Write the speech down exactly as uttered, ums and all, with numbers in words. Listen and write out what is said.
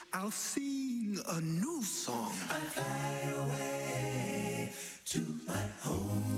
I'll sing a new song. I fly away to my home.